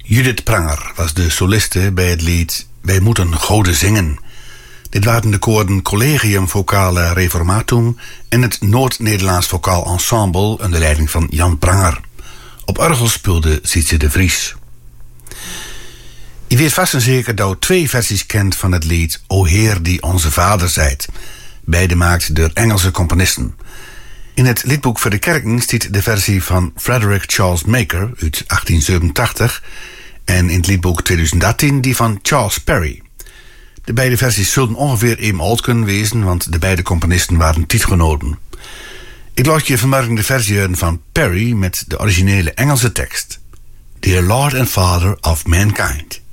Judith Pranger was de soliste bij het lied Wij moeten Gode zingen. Dit waren de koorden Collegium Vocale Reformatum en het Noord-Nederlands Vocaal Ensemble onder de leiding van Jan Pranger. Op orgel speelde Sietse de Vries. Je weet vast en zeker dat u 2 versies kent van het lied O Heer die onze Vader zijt. Beide maakt door Engelse componisten. In het liedboek voor de kerken staat de versie van Frederick Charles Maker uit 1887 en in het liedboek 2018 die van Charles Perry. De beide versies zullen ongeveer even oud kunnen wezen, want de beide componisten waren tijdgenoten. Ik laat je vanmorgen de versie horen van Perry met de originele Engelse tekst. Dear Lord and Father of Mankind.